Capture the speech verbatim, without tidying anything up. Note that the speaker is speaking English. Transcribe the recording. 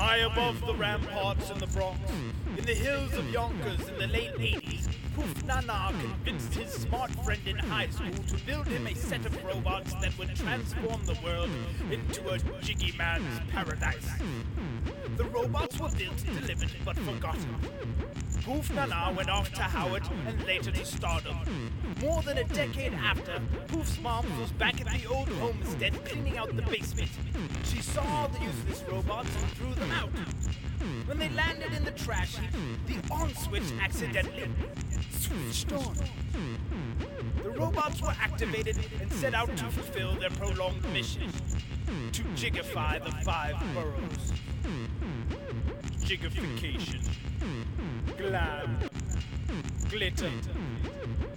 High above the ramparts in the Bronx, in the hills of Yonkers in the late eighties, Poof Nana convinced his smart friend in high school to build him a set of robots that would transform the world into a jiggy man's paradise. The robots were built, delivered, but forgotten. Poof Nana went off to Howard and later to stardom. More than a decade after, Poof's mom was back at the old homestead cleaning out the basement. She saw the useless robots and threw them out. When they landed in the trash heap, the on switch accidentally switched on. The robots were activated and set out to fulfill their prolonged mission, to jigify the five boroughs. Jigification. Glam. Glitter.